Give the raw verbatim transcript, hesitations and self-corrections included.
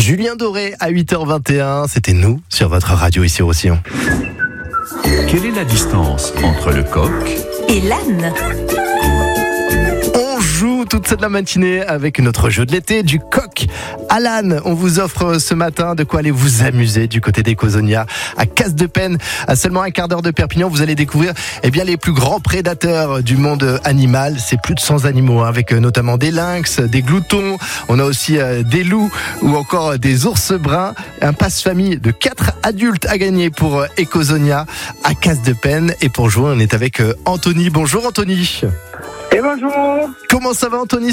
Julien Doré à huit heures vingt et un. C'était nous sur votre radio ici au Roussillon. Quelle est la distance entre le coq et l'âne? On joue toute cette la matinée avec notre jeu de l'été, du coq à l'âne. On vous offre ce matin de quoi aller vous amuser du côté d'Ecosonia à Casse-de-Penne. À seulement un quart d'heure de Perpignan, vous allez découvrir eh bien, les plus grands prédateurs du monde animal. C'est plus de cent animaux, hein, avec notamment des lynx, des gloutons. On a aussi euh, des loups ou encore des ours bruns. Un passe-famille de quatre adultes à gagner pour Ecosonia à Casse-de-Penne. Et pour jouer, on est avec euh, Anthony. Bonjour Anthony. Et bonjour. Comment ça va Anthony ce matin ?